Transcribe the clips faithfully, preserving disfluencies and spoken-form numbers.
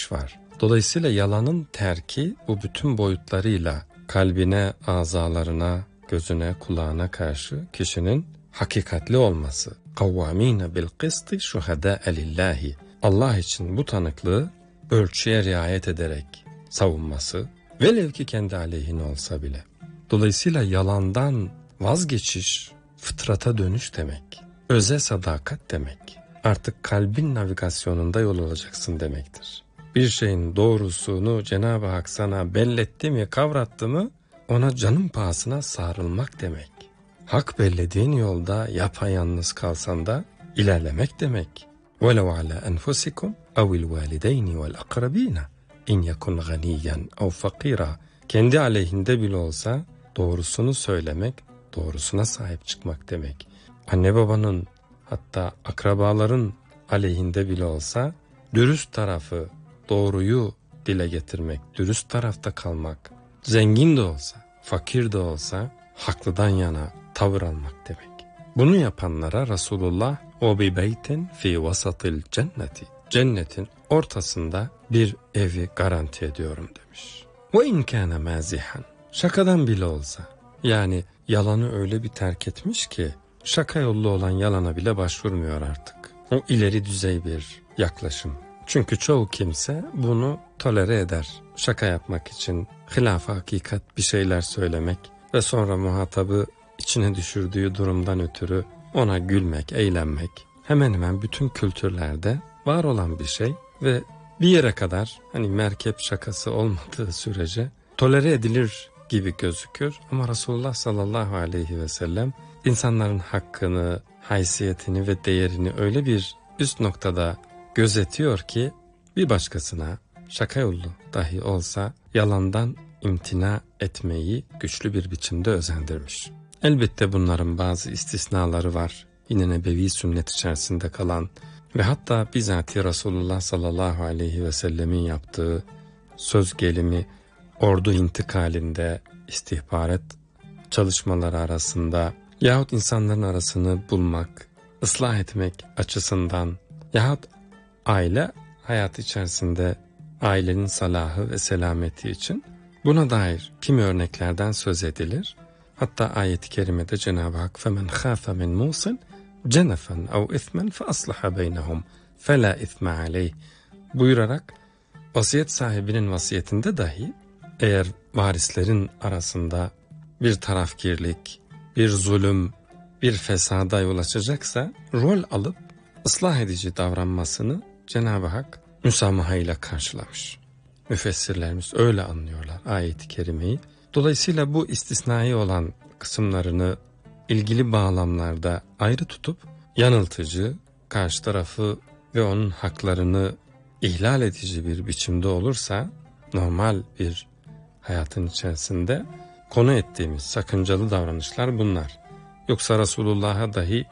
geçiş var. Dolayısıyla yalanın terki bu bütün boyutlarıyla kalbine, azalarına, gözüne, kulağına karşı kişinin hakikatli olması. Kavvamine bil kısti şuhedâe lillahi. Allah için bu tanıklığı ölçüye riayet ederek savunması, velev ki kendi aleyhine olsa bile. Dolayısıyla yalandan vazgeçiş, fıtrata dönüş demek. Öze sadakat demek. Artık kalbin navigasyonunda yol alacaksın demektir. Bir şeyin doğrusunu Cenab-ı Hak sana belletti mi, kavrattı mı, ona canın pahasına sarılmak demek. Hak bellediğin yolda yapayalnız kalsan da ilerlemek demek. وَلَوْ عَلَى أَنْفُسِكُمْ اَوِ الْوَالِدَيْنِ وَالْاَقْرَب۪ينَ اِنْ يَكُنْ غَنِيًّا اَوْ فَقِيرًا. Kendi aleyhinde bile olsa doğrusunu söylemek, doğrusuna sahip çıkmak demek. Anne babanın, hatta akrabaların aleyhinde bile olsa dürüst tarafı, doğruyu dile getirmek, dürüst tarafta kalmak, zengin de olsa, fakir de olsa haklıdan yana tavır almak demek. Bunu yapanlara Resulullah o bi beytin fi vasatil cenneti, cennetin ortasında bir evi garanti ediyorum demiş. Ve in kana mazihan, şakadan bile olsa, yani yalanı öyle bir terk etmiş ki şaka yollu olan yalana bile başvurmuyor artık. O ileri düzey bir yaklaşım. Çünkü çoğu kimse bunu tolere eder. Şaka yapmak için hilaf hakikat bir şeyler söylemek ve sonra muhatabı içine düşürdüğü durumdan ötürü ona gülmek, eğlenmek hemen hemen bütün kültürlerde var olan bir şey ve bir yere kadar, hani merkep şakası olmadığı sürece tolere edilir gibi gözükür. Ama Resulullah sallallahu aleyhi ve sellem insanların hakkını, haysiyetini ve değerini öyle bir üst noktada gözetiyor ki bir başkasına şaka yollu dahi olsa yalandan imtina etmeyi güçlü bir biçimde özendirmiş. Elbette bunların bazı istisnaları var. Yine nebevi sünnet içerisinde kalan ve hatta bizatihi Resulullah sallallahu aleyhi ve sellemin yaptığı söz gelimi ordu intikalinde, istihbarat çalışmaları arasında yahut insanların arasını bulmak, ıslah etmek açısından yahut aile hayatı içerisinde ailenin salahı ve selameti için buna dair kimi örneklerden söz edilir. Hatta ayet-i kerimede Cenab-ı Hak فَمَنْ خَافَ مِنْ مُوسٍ جَنَفًا اَوْ اِثْمًا فَأَصْلَحَ بَيْنَهُمْ فَلَا اِثْمَ عَلَيْهِ buyurarak vasiyet sahibinin vasiyetinde dahi eğer varislerin arasında bir tarafkirlik, bir zulüm, bir fesada yol açacaksa rol alıp ıslah edici davranmasını Cenab-ı Hak müsamaha ile karşılamış. Müfessirlerimiz öyle anlıyorlar ayet-i kerimeyi. Dolayısıyla bu istisnai olan kısımlarını ilgili bağlamlarda ayrı tutup yanıltıcı, karşı tarafı ve onun haklarını ihlal edici bir biçimde olursa normal bir hayatın içerisinde konu ettiğimiz sakıncalı davranışlar bunlar. Yoksa Resulullah'a dahi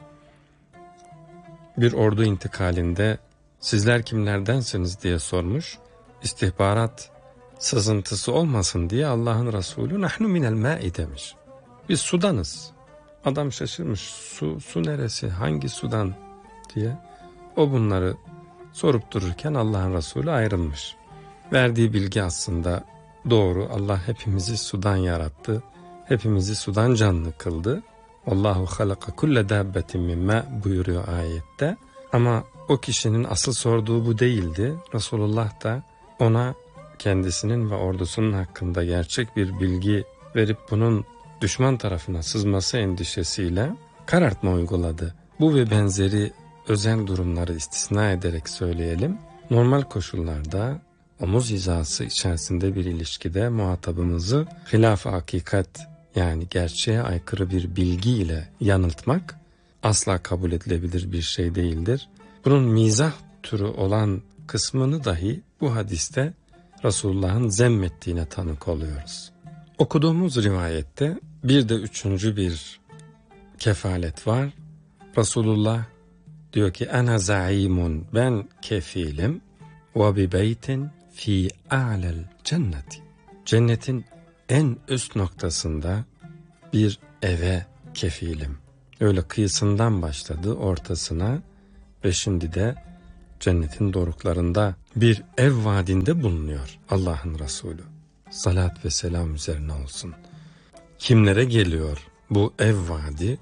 bir ordu intikalinde sizler kimlerdensiniz diye sormuş. İstihbarat sızıntısı olmasın diye Allah'ın Resulü nahnu minel ma'i demiş. Biz sudanız. Adam şaşırmış. Su, su neresi? Hangi sudan diye. O bunları sorup dururken Allah'ın Resulü ayrılmış. Verdiği bilgi aslında doğru. Allah hepimizi sudan yarattı. Hepimizi sudan canlı kıldı. Allahu halaka kulle dabbetin min ma buyuruyor ayette. Ama o kişinin asıl sorduğu bu değildi. Resulullah da ona kendisinin ve ordusunun hakkında gerçek bir bilgi verip bunun düşman tarafına sızması endişesiyle karartma uyguladı. Bu ve benzeri özel durumları istisna ederek söyleyelim. Normal koşullarda omuz hizası içerisinde bir ilişkide muhatabımızı hilaf-ı hakikat, yani gerçeğe aykırı bir bilgi ile yanıltmak asla kabul edilebilir bir şey değildir. Bunun mizah türü olan kısmını dahi bu hadiste Resulullah'ın zemmettiğine tanık oluyoruz. Okuduğumuz rivayette bir de üçüncü bir kefalet var. Resulullah diyor ki ana zaimun, ben kefilim ve bi beytin fi a'lel cenneti, cennetin en üst noktasında bir eve kefilim. Öyle kıyısından başladı ortasına ve şimdi de cennetin doruklarında bir ev vaadinde bulunuyor Allah'ın Resulü. Salat ve selam üzerine olsun. Kimlere geliyor bu ev vaadi?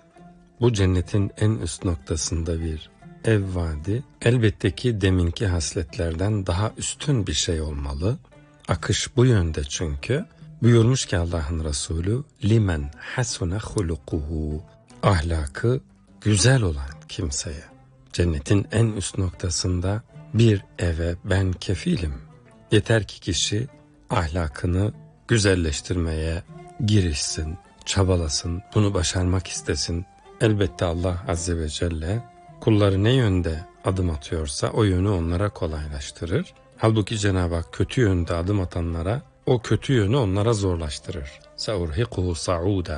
Bu cennetin en üst noktasında bir ev vaadi elbette ki deminki hasletlerden daha üstün bir şey olmalı. Akış bu yönde çünkü. Buyurmuş ki Allah'ın Resulü, limen hasune hulukuhu, ahlakı güzel olan kimseye. Cennetin en üst noktasında bir eve ben kefilim. Yeter ki kişi ahlakını güzelleştirmeye girişsin, çabalasın, bunu başarmak istesin. Elbette Allah Azze ve Celle kulları ne yönde adım atıyorsa o yönü onlara kolaylaştırır. Halbuki Cenab-ı Hak kötü yönde adım atanlara o kötü yönü onlara zorlaştırır. Saurhiquhu sauda.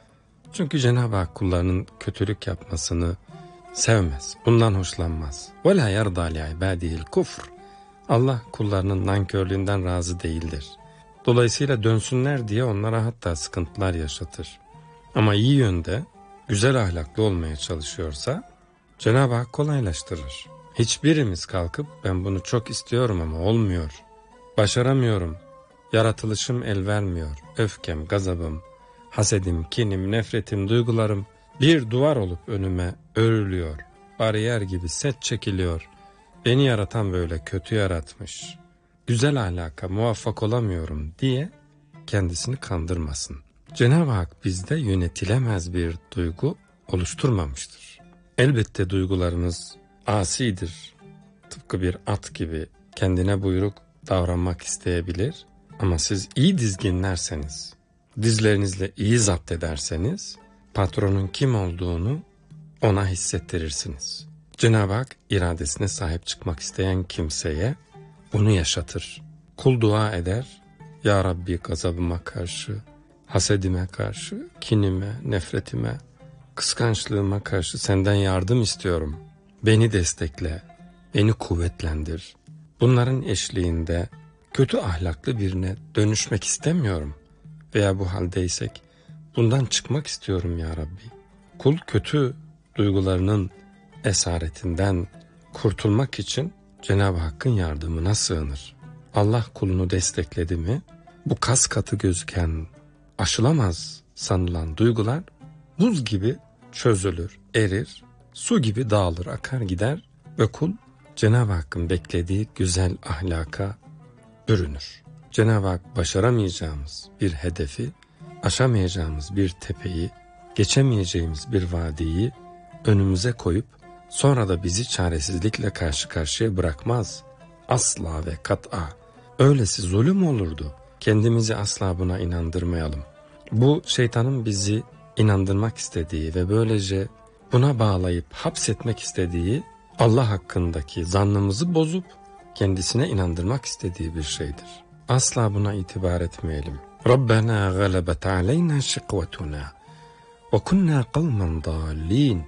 Çünkü Cenab-ı Hak kullarının kötülük yapmasını sevmez. Bundan hoşlanmaz. Ve la yerda li ibadihil kufr. Allah kullarının nankörlüğünden razı değildir. Dolayısıyla dönsünler diye onlara hatta sıkıntılar yaşatır. Ama iyi yönde, güzel ahlaklı olmaya çalışıyorsa Cenab-ı Hak kolaylaştırır. Hiçbirimiz kalkıp ben bunu çok istiyorum ama olmuyor, başaramıyorum, yaratılışım el vermiyor, öfkem, gazabım, hasedim, kinim, nefretim, duygularım bir duvar olup önüme örülüyor, bariyer gibi set çekiliyor, beni yaratan böyle kötü yaratmış, güzel ahlaka muvaffak olamıyorum diye kendisini kandırmasın. Cenab-ı Hak bizde yönetilemez bir duygu oluşturmamıştır. Elbette duygularımız asidir. Tıpkı bir at gibi kendine buyruk davranmak isteyebilir. Ama siz iyi dizginlerseniz, dizlerinizle iyi zapt ederseniz, patronun kim olduğunu ona hissettirirsiniz. Cenab-ı Hak iradesine sahip çıkmak isteyen kimseye bunu yaşatır. Kul dua eder, Ya Rabbi gazabıma karşı, hasedime karşı, kinime, nefretime, kıskançlığıma karşı senden yardım istiyorum. Beni destekle, beni kuvvetlendir. Bunların eşliğinde kötü ahlaklı birine dönüşmek istemiyorum. Veya bu haldeysek bundan çıkmak istiyorum ya Rabbi. Kul kötü duygularının esaretinden kurtulmak için Cenab-ı Hakk'ın yardımına sığınır. Allah kulunu destekledi mi, bu kas katı gözüken, aşılamaz sanılan duygular buz gibi çözülür, erir, su gibi dağılır, akar gider ve kul Cenab-ı Hakk'ın beklediği güzel ahlaka bürünür. Cenab-ı Hak başaramayacağımız bir hedefi, aşamayacağımız bir tepeyi, geçemeyeceğimiz bir vadiyi önümüze koyup sonra da bizi çaresizlikle karşı karşıya bırakmaz. Asla ve kat'a. Öylesi zulüm olurdu. Kendimizi asla buna inandırmayalım. Bu şeytanın bizi inandırmak istediği ve böylece buna bağlayıp hapsetmek istediği, Allah hakkındaki zannımızı bozup kendisine inandırmak istediği bir şeydir. Asla buna itibar etmeyelim. Rabbena galebet aleyna şikvetuna ve kunna kavmen dallin.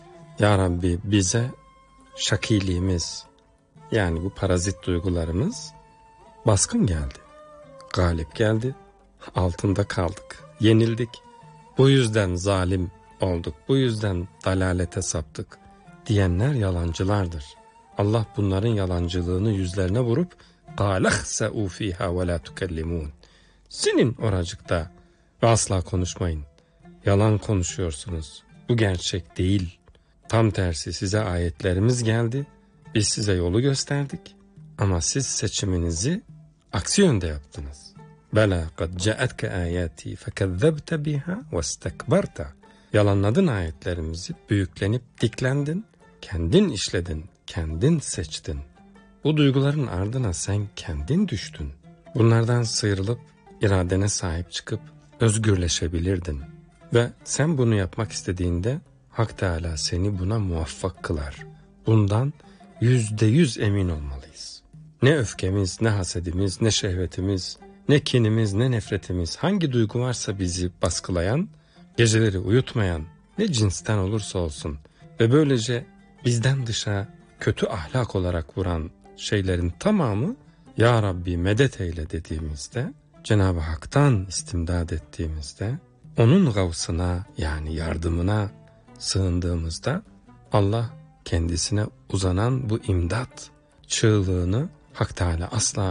Ya Rabbi bize şakiliğimiz, yani bu parazit duygularımız baskın geldi. Galip geldi, altında kaldık, yenildik. Bu yüzden zalim olduk, bu yüzden dalalete saptık diyenler yalancılardır. Allah bunların yalancılığını yüzlerine vurup قَالَخْسَعُوا ف۪يهَا وَلَا تُكَلِّمُونَ Sinin oracıkta ve asla konuşmayın. Yalan konuşuyorsunuz. Bu gerçek değil. Tam tersi size ayetlerimiz geldi. Biz size yolu gösterdik. Ama siz seçiminizi aksi yönde yaptınız. بَلَا قَدْ جَاءَتْكَ آيَاتِي فَكَذَّبْتَ بِهَا وَاسْتَكْبَرْتَ Yalanladın ayetlerimizi, büyüklenip diklendin, kendin işledin, kendin seçtin. Bu duyguların ardına sen kendin düştün. Bunlardan sıyrılıp iradene sahip çıkıp özgürleşebilirdin. Ve sen bunu yapmak istediğinde Hak Teâlâ seni buna muvaffak kılar. Bundan yüzde yüz emin olmalıyız. Ne öfkemiz, ne hasedimiz, ne şehvetimiz, ne kinimiz, ne nefretimiz, hangi duygu varsa bizi baskılayan, geceleri uyutmayan, ne cinsten olursa olsun ve böylece bizden dışa kötü ahlak olarak vuran şeylerin tamamı Ya Rabbi medet eyle dediğimizde, Cenab-ı Hak'tan istimdad ettiğimizde, onun gavsına yani yardımına sığındığımızda Allah kendisine uzanan bu imdat çığlığını Hak Teâlâ asla